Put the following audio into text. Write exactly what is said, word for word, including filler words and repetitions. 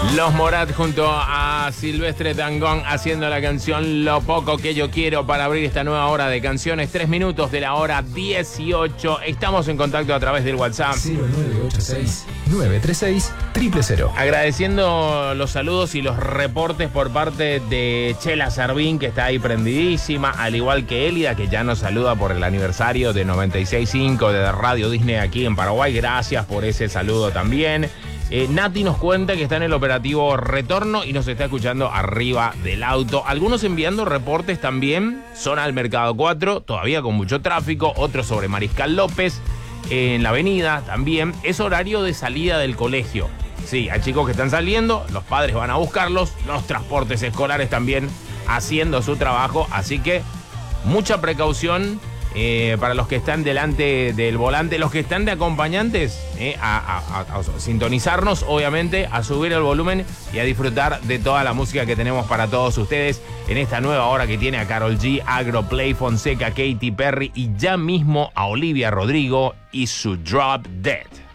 Los Morat junto a Silvestre Dangond haciendo la canción Lo Poco Que Yo Quiero para abrir esta nueva hora de canciones. Tres minutos de la hora dieciocho. Estamos en contacto a través del WhatsApp cero nueve ocho seis, nueve tres seis, cero cero cero. Agradeciendo los saludos y los reportes por parte de Chela Servín, que está ahí prendidísima, al igual que Elida, que ya nos saluda por el aniversario de noventa y seis punto cinco de Radio Disney aquí en Paraguay. Gracias por ese saludo también. Eh, Nati nos cuenta que está en el operativo Retorno y nos está escuchando arriba del auto. Algunos enviando reportes también. Zona del Mercado cuatro, todavía con mucho tráfico. Otros sobre Mariscal López, en la avenida también. Es horario de salida del colegio. Sí, hay chicos que están saliendo, los padres van a buscarlos, los transportes escolares también haciendo su trabajo. Así que mucha precaución. Eh, para los que están delante del volante, los que están de acompañantes, eh, a, a, a, a sintonizarnos, obviamente, a subir el volumen y a disfrutar de toda la música que tenemos para todos ustedes en esta nueva hora que tiene a Karol G, Agroplay, Fonseca, Katy Perry y ya mismo a Olivia Rodrigo y su Drop Dead.